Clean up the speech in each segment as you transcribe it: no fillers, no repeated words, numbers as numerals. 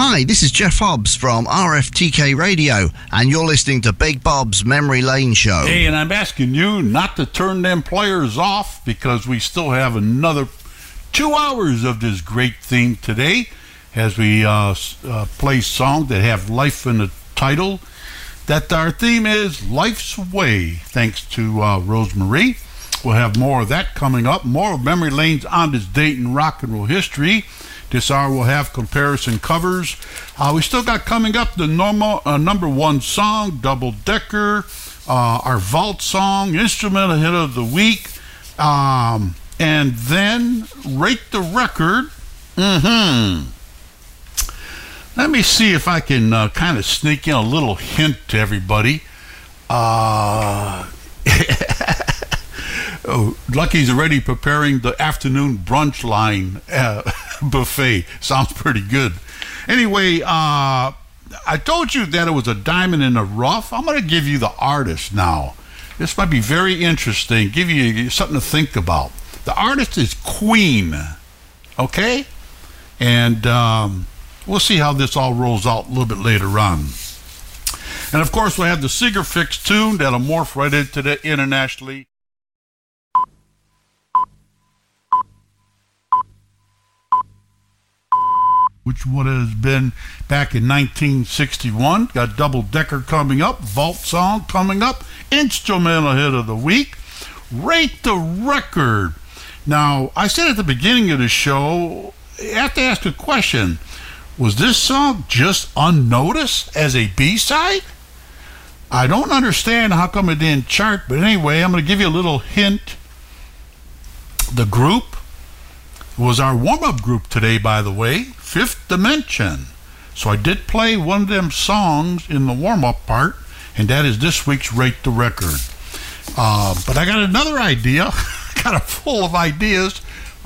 Hi, this is Jeff Hobbs from RFTK Radio, and you're listening to Big Bob's Memory Lane Show. Hey, and I'm asking you not to turn them players off, because we still have another 2 hours of this great theme today as we play songs that have life in the title. That our theme is Life's Way, thanks to Rosemarie. We'll have more of that coming up, more of Memory Lane's On This Date in Rock and Roll History. This hour we'll have comparison covers. We still got coming up the normal number one song, Double Decker, our vault song, instrumental hit of the week, and then Rate the Record. Let me see if I can kind of sneak in a little hint to everybody. Lucky's already preparing the afternoon brunch line buffet. Sounds pretty good. Anyway, I told you that it was a diamond in the rough. I'm going to give you the artist now. This might be very interesting. Give you something to think about. The artist is Queen. Okay? And we'll see how this all rolls out a little bit later on. And of course, we'll have the Seeger Fix tune that'll morph right into the internationally. Which would have been back in 1961. Got Double Decker coming up, Vault song coming up, instrumental hit of the week, Rate the Record. Now, I said at the beginning of the show, you have to ask a question. Was this song just unnoticed as a B-side? I don't understand how come it didn't chart, but anyway, I'm going to give you a little hint. The group was our warm-up group today, by the way, Fifth Dimension. So I did play one of them songs in the warm-up part, and that is this week's Rate the Record. But I got another idea. Got a full of ideas.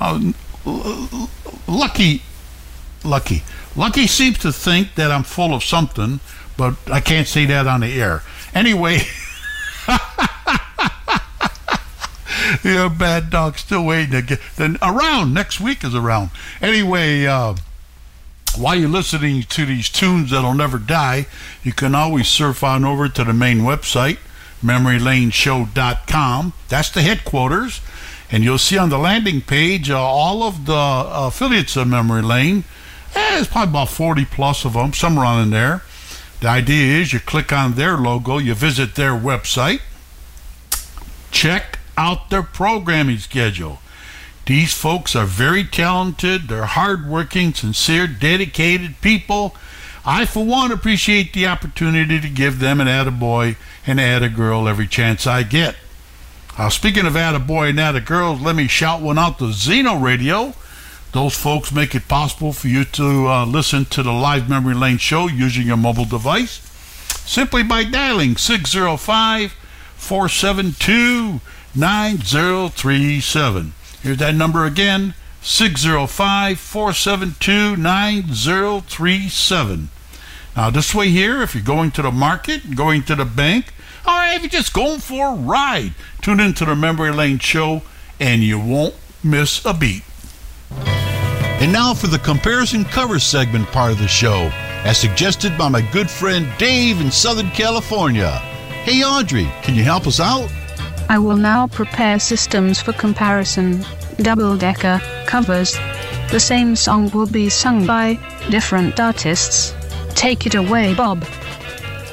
Lucky seems to think that I'm full of something, but I can't say that on the air. Anyway, your bad dog still waiting to get. Then around next week is around. Anyway, while you're listening to these tunes that'll never die, you can always surf on over to the main website, MemoryLaneShow.com. That's the headquarters, and you'll see on the landing page all of the affiliates of Memory Lane. There's probably about 40 plus of them, somewhere on in there. The idea is you click on their logo, you visit their website, check out their programming schedule. These folks are very talented, they're hardworking, sincere, dedicated people. I, for one, appreciate the opportunity to give them an attaboy and attagirl every chance I get. Speaking of attaboy and attagirls, let me shout one out to Zeno Radio. Those folks make it possible for you to listen to the live Memory Lane show using your mobile device simply by dialing 605-472-9037. Here's that number again, 605-472-9037. Now, this way here, if you're going to the market, going to the bank, or if you're just going for a ride, tune into the Memory Lane show and you won't miss a beat. And now for the comparison cover segment part of the show, as suggested by my good friend Dave in Southern California. Hey Audrey, can you help us out? I will now prepare systems for comparison, double-decker covers. The same song will be sung by different artists. Take it away, Bob.